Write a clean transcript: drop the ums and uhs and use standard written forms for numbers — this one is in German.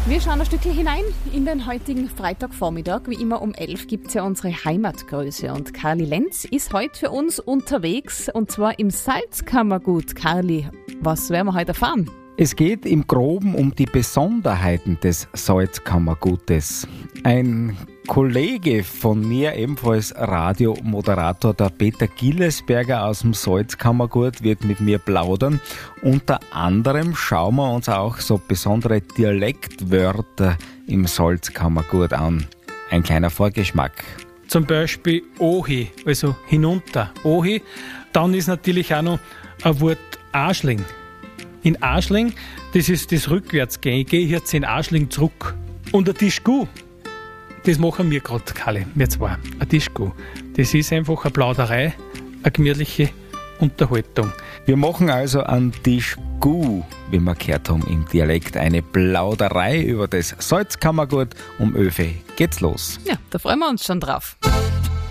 Wir schauen ein Stückchen hinein in den heutigen Freitagvormittag. Wie immer um 11 gibt es ja unsere Heimatgröße. Und Karli Lenz ist heute für uns unterwegs, und zwar im Salzkammergut. Karli, was werden wir heute erfahren? Es geht im Groben um die Besonderheiten des Salzkammergutes. Ein Kollege von mir, ebenfalls Radiomoderator, der Peter Gillesberger aus dem Salzkammergut, wird mit mir plaudern. Unter anderem schauen wir uns auch so besondere Dialektwörter im Salzkammergut an. Ein kleiner Vorgeschmack. Zum Beispiel Ohi, also hinunter. Ohi. Dann ist natürlich auch noch ein Wort Arschling. In Arschling, das ist das Rückwärtsgehen. Ich gehe jetzt in Arschling zurück. Und ein Tischgu, das machen wir gerade, Karli, wir zwei. Ein Tischgu. Das ist einfach eine Plauderei, eine gemütliche Unterhaltung. Wir machen also an Tischgu, wie wir gehört haben im Dialekt, eine Plauderei über das Salzkammergut. Um 11 geht's los. Ja, da freuen wir uns schon drauf.